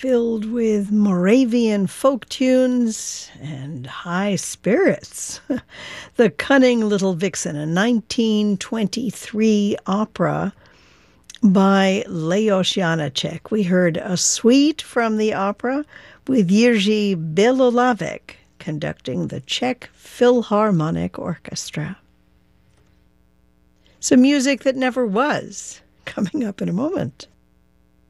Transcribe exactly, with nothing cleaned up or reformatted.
filled with Moravian folk tunes and high spirits. The Cunning Little Vixen, a nineteen twenty-three opera by Leos Janáček. We heard a suite from the opera with Jiří Belohlavek conducting the Czech Philharmonic Orchestra. Some music that never was, coming up in a moment.